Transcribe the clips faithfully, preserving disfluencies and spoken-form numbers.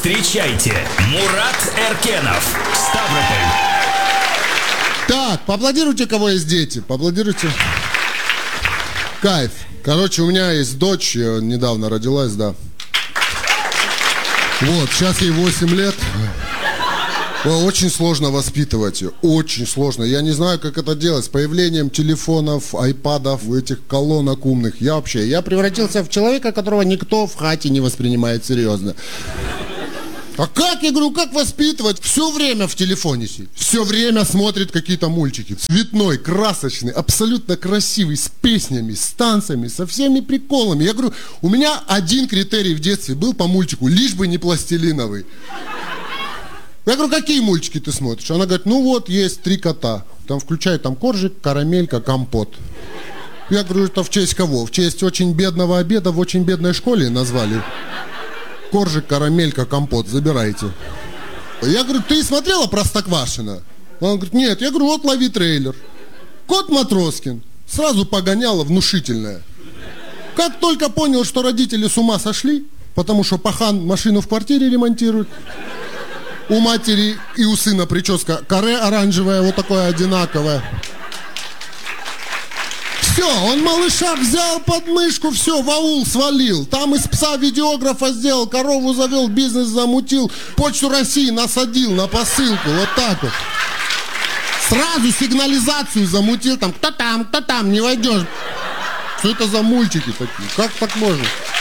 Встречайте, Мурат Эркенов, Ставрополь. Так, поаплодируйте, кого есть дети, поаплодируйте. Кайф. Короче, у меня есть дочь, недавно родилась, да. Вот, сейчас ей восемь лет. Очень сложно воспитывать ее, очень сложно. Я не знаю, как это делать. С появлением телефонов, айпадов, этих колонок умных. Я вообще, я превратился в человека, которого никто в хате не воспринимает серьезно. А как, я говорю, как воспитывать? Все время в телефоне сидит. Все время смотрит какие-то мультики. Цветной, красочный, абсолютно красивый, с песнями, с танцами, со всеми приколами. Я говорю, у меня один критерий в детстве был по мультику, лишь бы не пластилиновый. Я говорю, какие мультики ты смотришь? Она говорит, ну вот, есть три кота. Там включает там коржик, карамелька, компот. Я говорю, это в честь кого? В честь очень бедного обеда в очень бедной школе назвали. Коржик, карамелька, компот, забирайте. Я говорю, ты смотрела Простоквашино? Он говорит, нет. Я говорю, вот лови трейлер. Кот Матроскин. Сразу погоняла внушительная. Как только понял, что родители с ума сошли, потому что пахан машину в квартире ремонтирует, у матери и у сына прическа каре оранжевая, вот такое одинаковое. Все, он малыша взял под мышку, все, в аул свалил. Там из пса видеографа сделал, корову завел, бизнес замутил, Почту России насадил на посылку, вот так вот. Сразу сигнализацию замутил, там, кто там, кто там, не войдешь. Что это за мультики такие, как так можно?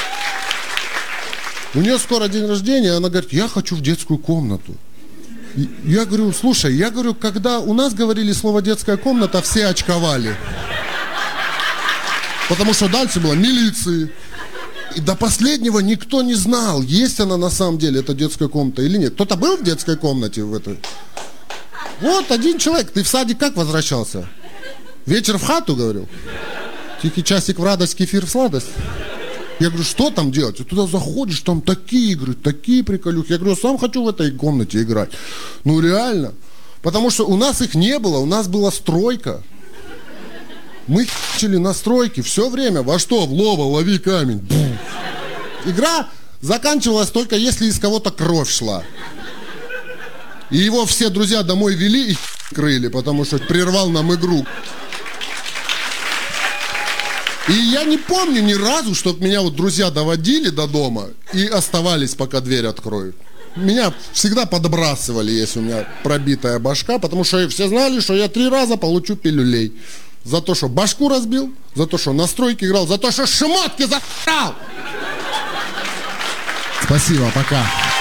У нее скоро день рождения, она говорит, я хочу в детскую комнату. И я говорю, слушай, я говорю, когда у нас говорили слово детская комната, все очковали. Потому что дальше было милиции. И до последнего никто не знал, есть она на самом деле, эта детская комната или нет. Кто-то был в детской комнате в этой? Вот один человек, ты в садик как возвращался? Вечер в хату, говорил? Тихий часик в радость, кефир в сладость. Я говорю, что там делать? Ты туда заходишь, там такие игры, такие приколюхи. Я говорю, сам хочу в этой комнате играть. Ну реально. Потому что у нас их не было, у нас была стройка. Мы хичили на стройке все время. Во что? В лово, лови камень. Бум. Игра заканчивалась только если из кого-то кровь шла. И его все друзья домой вели и крыли, потому что прервал нам игру. И я не помню ни разу, чтобы меня вот друзья доводили до дома и оставались, пока дверь откроют. Меня всегда подбрасывали, если у меня пробитая башка, потому что все знали, что я три раза получу пилюлей. За то, что башку разбил, за то, что на стройке играл, за то, что шмотки за***ал. Спасибо, пока.